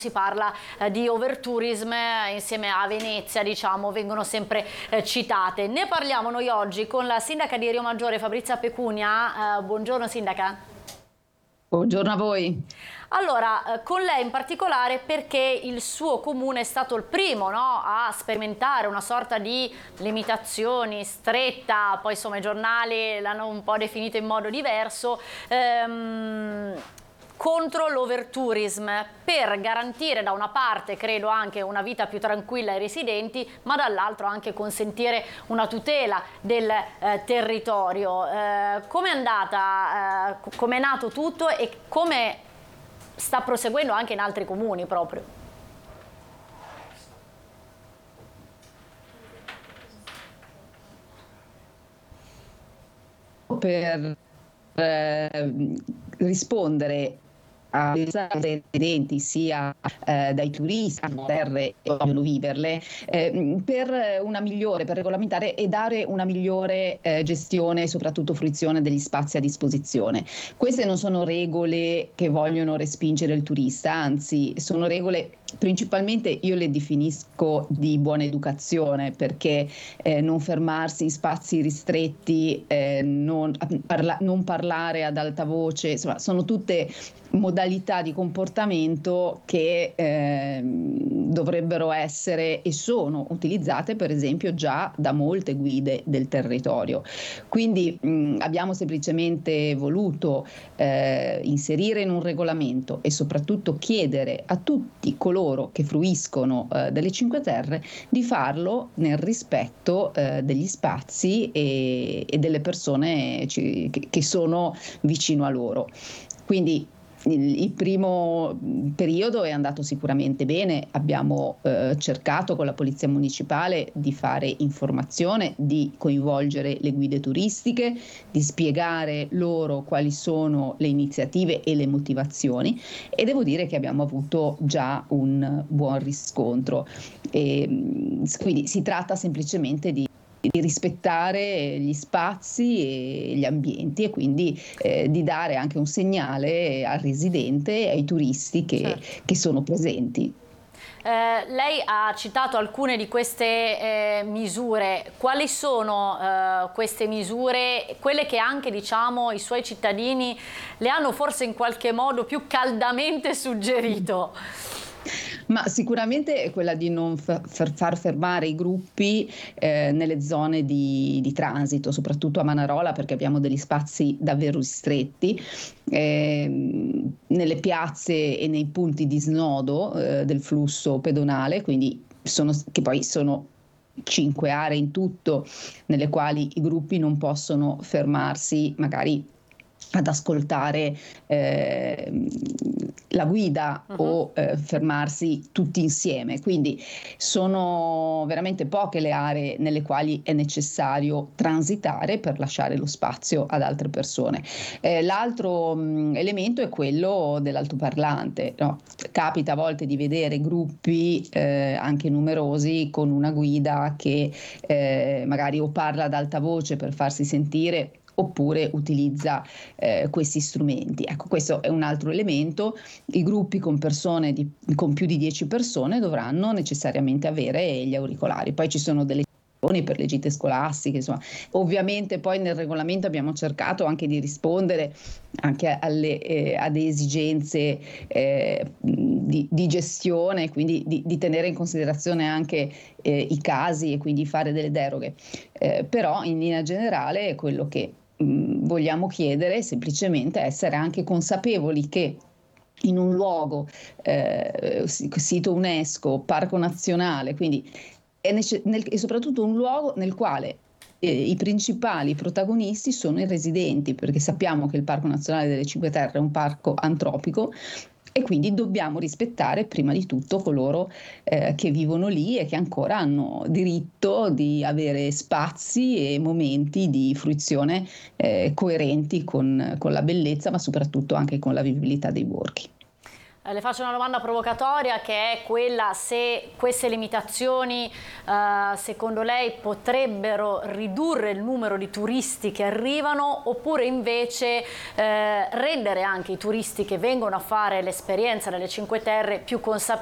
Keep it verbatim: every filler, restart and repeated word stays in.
si parla eh, di overtourism eh, insieme a Venezia, diciamo, vengono sempre eh, citate. Ne parliamo noi oggi con la sindaca di Rio Maggiore, Fabrizia Pecunia. Eh, buongiorno sindaca. Buongiorno a voi. Allora, eh, con lei in particolare perché il suo comune è stato il primo, no, a sperimentare una sorta di limitazioni stretta, poi insomma i giornali l'hanno un po' definito in modo diverso, ehm, contro l'overtourism, per garantire da una parte, credo, anche una vita più tranquilla ai residenti, ma dall'altro anche consentire una tutela del eh, territorio. Eh, come è andata, eh, come è nato tutto e come sta proseguendo anche in altri comuni proprio? Per eh, rispondere ai residenti sia eh, dai turisti terre che vogliono viverle eh, per una migliore, per regolamentare e dare una migliore eh, gestione e soprattutto fruizione degli spazi a disposizione. Queste non sono regole che vogliono respingere il turista, anzi sono regole principalmente, io le definisco di buona educazione, perché eh, non fermarsi in spazi ristretti, eh, non, parla, non parlare ad alta voce, insomma sono tutte modalità di comportamento che eh, dovrebbero essere e sono utilizzate per esempio già da molte guide del territorio. Quindi mh, abbiamo semplicemente voluto eh, inserire in un regolamento e soprattutto chiedere a tutti coloro che fruiscono eh, delle Cinque Terre di farlo nel rispetto eh, degli spazi e, e delle persone ci, che, che sono vicino a loro. Quindi il primo periodo è andato sicuramente bene, abbiamo eh, cercato con la Polizia Municipale di fare informazione, di coinvolgere le guide turistiche, di spiegare loro quali sono le iniziative e le motivazioni, e devo dire che abbiamo avuto già un buon riscontro. E, quindi si tratta semplicemente di di rispettare gli spazi e gli ambienti e quindi eh, di dare anche un segnale al residente e ai turisti che, certo, che sono presenti. Eh, lei ha citato alcune di queste eh, misure. Quali sono eh, queste misure, quelle che anche, diciamo, i suoi cittadini le hanno forse in qualche modo più caldamente suggerito? Ma sicuramente è quella di non far, far fermare i gruppi eh, nelle zone di, di transito, soprattutto a Manarola, perché abbiamo degli spazi davvero ristretti, eh, nelle piazze e nei punti di snodo eh, del flusso pedonale, quindi sono, che poi sono cinque aree in tutto, nelle quali i gruppi non possono fermarsi magari ad ascoltare eh, la guida uh-huh. o eh, fermarsi tutti insieme. Quindi sono veramente poche le aree nelle quali è necessario transitare per lasciare lo spazio ad altre persone. Eh, l'altro mh, elemento è quello dell'altoparlante, no? Capita a volte di vedere gruppi eh, anche numerosi con una guida che eh, magari o parla ad alta voce per farsi sentire oppure utilizza eh, questi strumenti. Ecco, questo è un altro elemento. I gruppi con persone di, con più di dieci persone dovranno necessariamente avere gli auricolari. Poi ci sono delle per le gite scolastiche, insomma. Ovviamente poi nel regolamento abbiamo cercato anche di rispondere anche alle, eh, ad esigenze eh, di, di gestione, quindi di, di tenere in considerazione anche eh, i casi e quindi fare delle deroghe. Eh, però in linea generale quello che mh, vogliamo chiedere è semplicemente essere anche consapevoli che in un luogo, eh, sito UNESCO, parco nazionale, quindi è nece- nel, e soprattutto un luogo nel quale eh, i principali protagonisti sono i residenti, perché sappiamo che il Parco Nazionale delle Cinque Terre è un parco antropico e quindi dobbiamo rispettare prima di tutto coloro eh, che vivono lì e che ancora hanno diritto di avere spazi e momenti di fruizione eh, coerenti con, con la bellezza, ma soprattutto anche con la vivibilità dei borghi. Eh, le faccio una domanda provocatoria, che è quella: se queste limitazioni eh, secondo lei potrebbero ridurre il numero di turisti che arrivano, oppure invece eh, rendere anche i turisti che vengono a fare l'esperienza nelle Cinque Terre più consapevoli